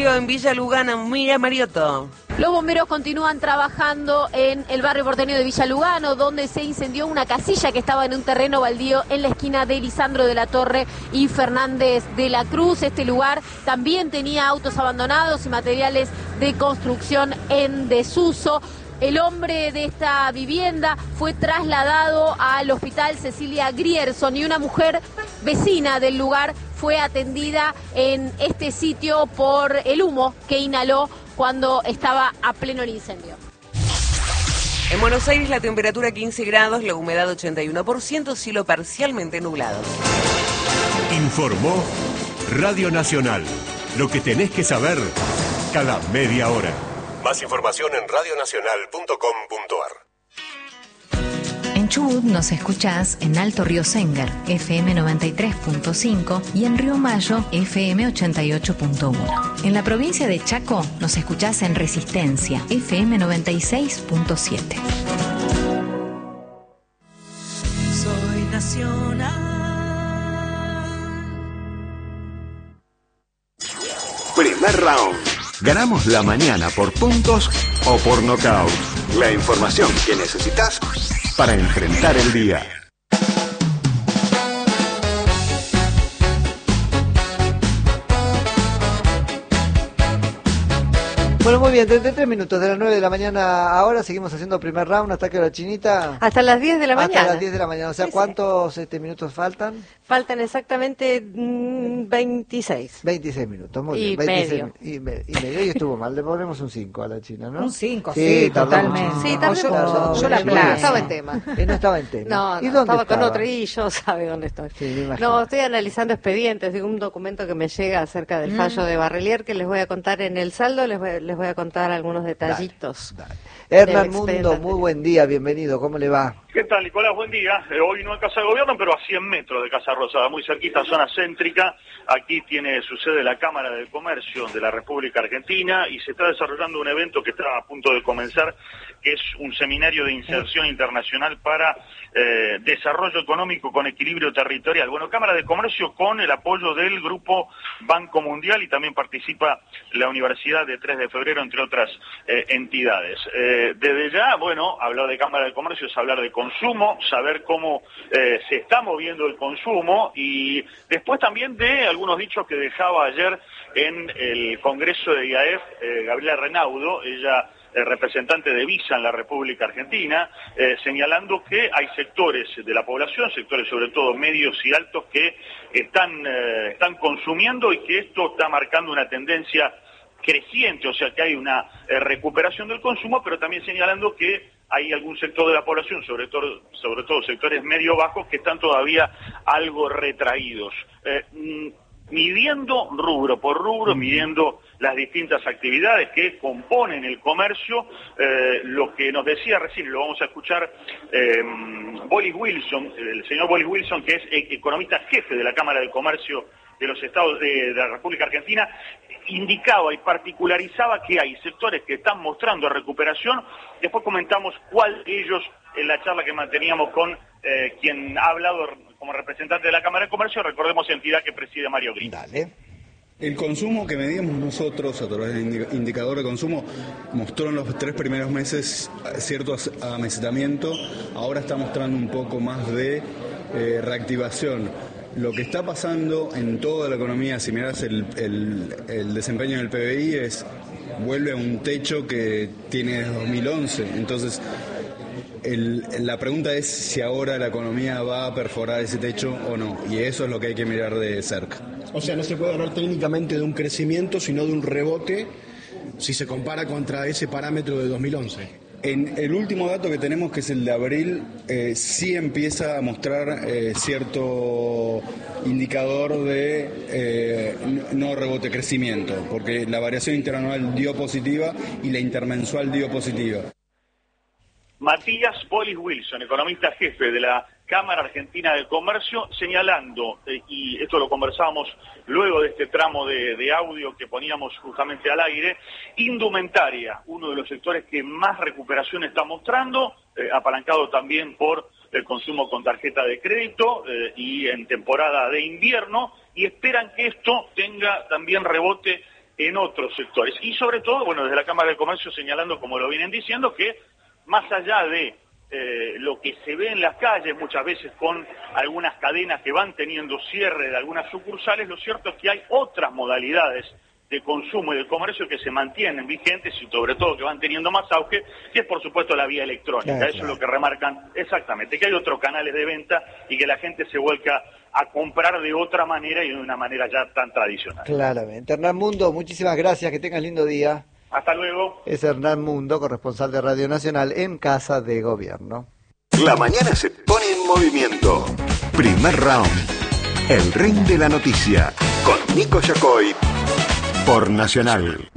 En Villa Lugana, mira Mariotto. Los bomberos continúan trabajando en el barrio porteño de Villa Lugano, donde se incendió una casilla que estaba en un terreno baldío en la esquina de Lisandro de la Torre y Fernández de la Cruz. Este lugar también tenía autos abandonados y materiales de construcción en desuso. El hombre de esta vivienda fue trasladado al hospital Cecilia Grierson y una mujer vecina del lugar fue atendida en este sitio por el humo que inhaló cuando estaba a pleno el incendio. En Buenos Aires la temperatura 15 grados, la humedad 81%, cielo parcialmente nublado. Informó Radio Nacional. Lo que tenés que saber cada media hora. Más información en radionacional.com.ar. En Chubut nos escuchás en Alto Río Sengar, FM 93.5 y en Río Mayo, FM 88.1. En la provincia de Chaco nos escuchás en Resistencia, FM 96.7. Soy nacional. Primer round. Ganamos la mañana por puntos o por nocaut. La información que necesitas para enfrentar el día. Bueno, muy bien, 33 minutos de las 9 de la mañana ahora, seguimos haciendo primer round, ¿hasta qué hora, Chinita? Hasta las 10 de la mañana. Hasta las 10 de la mañana, o sea, Sí, ¿cuántos minutos faltan? Faltan exactamente 26. 26 minutos, muy bien. 26 y medio, y estuvo mal, le ponemos un 5 a la China, ¿no? Un 5, sí, totalmente. Sí, también yo la no estaba en tema. No estaba en tema. No, ¿Y dónde estaba con otro y yo sabe dónde estoy. Sí, me imagino. No, estoy analizando expedientes de un documento que me llega acerca del fallo de Barrelier que les voy a contar en el saldo, les voy a contar algunos detallitos. Dale. Hernán Mundo, muy buen día, bienvenido, ¿cómo le va? ¿Qué tal, Nicolás? Buen día. Hoy no en Casa de Gobierno, pero a 100 metros de Casa Rosada, muy cerquita, zona céntrica. Aquí tiene su sede la Cámara de Comercio de la República Argentina y se está desarrollando un evento que está a punto de comenzar, que es un seminario de inserción internacional para desarrollo económico con equilibrio territorial. Bueno, Cámara de Comercio con el apoyo del Grupo Banco Mundial y también participa la Universidad de 3 de Febrero, entre otras entidades. Desde ya, bueno, hablar de Cámara de Comercio es hablar de consumo, saber cómo se está moviendo el consumo y después también de algunos dichos que dejaba ayer en el Congreso de IAEF, Gabriela Renaudo, ella representante de Visa en la República Argentina, señalando que hay sectores de la población, sectores sobre todo medios y altos, que están consumiendo y que esto está marcando una tendencia creciente, o sea que hay una recuperación del consumo, pero también señalando que hay algún sector de la población, sobre todo sectores medio-bajos, que están todavía algo retraídos. Midiendo rubro por rubro, midiendo las distintas actividades que componen el comercio, lo que nos decía recién, lo vamos a escuchar, Boris Wilson, el señor Boris Wilson, que es economista jefe de la Cámara de Comercio de los Estados de la República Argentina, indicaba y particularizaba que hay sectores que están mostrando recuperación. Después comentamos cuál de ellos en la charla que manteníamos con quien ha hablado como representante de la Cámara de Comercio, recordemos entidad que preside Mario Gris. Dale. El consumo que medimos nosotros a través del indicador de consumo mostró en los 3 primeros meses cierto amesetamiento, ahora está mostrando un poco más de reactivación. Lo que está pasando en toda la economía, si miras el desempeño del PBI, vuelve a un techo que tiene desde 2011. Entonces, la pregunta es si ahora la economía va a perforar ese techo o no. Y eso es lo que hay que mirar de cerca. O sea, no se puede hablar técnicamente de un crecimiento, sino de un rebote si se compara contra ese parámetro de 2011. En el último dato que tenemos, que es el de abril, sí empieza a mostrar cierto indicador de no rebote, crecimiento, porque la variación interanual dio positiva y la intermensual dio positiva. Matías Boris Wilson, economista jefe de la Cámara Argentina de Comercio, señalando, y esto lo conversábamos luego de este tramo de audio que poníamos justamente al aire, indumentaria, uno de los sectores que más recuperación está mostrando, apalancado también por el consumo con tarjeta de crédito y en temporada de invierno, y esperan que esto tenga también rebote en otros sectores. Y sobre todo, bueno, desde la Cámara de Comercio señalando, como lo vienen diciendo, que más allá de lo que se ve en las calles, muchas veces con algunas cadenas que van teniendo cierre de algunas sucursales, lo cierto es que hay otras modalidades de consumo y de comercio que se mantienen vigentes y sobre todo que van teniendo más auge, que es por supuesto la vía electrónica. Claro. Eso es lo que remarcan exactamente, que hay otros canales de venta y que la gente se vuelca a comprar de otra manera y de una manera ya tan tradicional. Claramente. Hernán Mundo, muchísimas gracias, que tengas lindo día. Hasta luego. Es Hernán Mundo, corresponsal de Radio Nacional en Casa de Gobierno. La mañana se pone en movimiento. Primer round. El ring de la noticia. Con Nico Yacoy. Por Nacional.